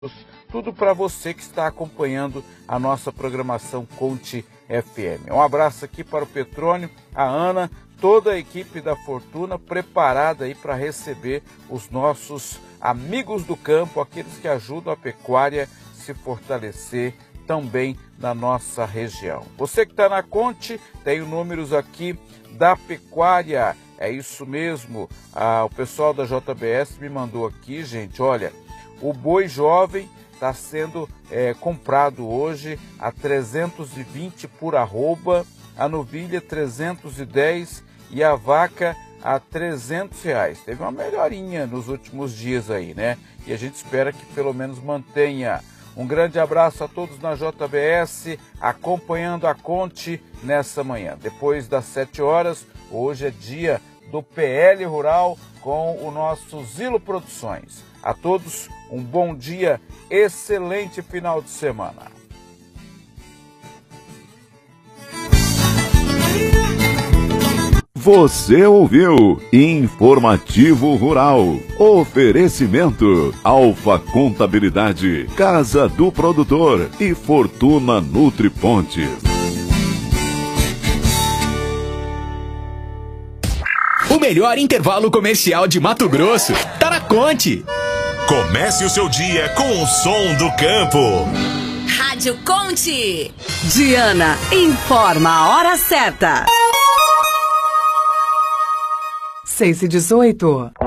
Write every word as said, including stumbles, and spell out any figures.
tudo para você que está acompanhando a nossa programação Conte F M. Um abraço aqui para o Petrônio, a Ana, toda a equipe da Fortuna preparada aí para receber os nossos amigos do campo, aqueles que ajudam a pecuária se fortalecer também na nossa região. Você que está na Conte, tem os números aqui da pecuária, é isso mesmo, ah, o pessoal da J B S me mandou aqui, gente, olha, o boi jovem está sendo é, comprado hoje a trezentos e vinte por arroba, a novilha trezentos e dez e a vaca a trezentos reais. Teve uma melhorinha nos últimos dias aí, né? E a gente espera que pelo menos mantenha. Um grande abraço a todos na J B S, acompanhando a Conte nessa manhã. Depois das sete horas, hoje é dia do P L Rural com o nosso Zilo Produções. A todos, um bom dia, excelente final de semana. Você ouviu Informativo Rural. Oferecimento Alfa Contabilidade, Casa do Produtor e Fortuna Nutripontes. O melhor intervalo comercial de Mato Grosso tá na Conte. Comece o seu dia com o som do campo. Rádio Conte. Diana informa a hora certa. seis e dezoito.